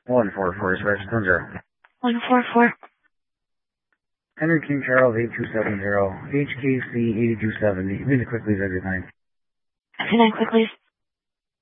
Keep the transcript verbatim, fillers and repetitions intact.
one four four, scratch one zero. one four four. Henry King Charles eight two seven zero, H K C eighty-two seventy. Music quick, please, every time. Can I quickly?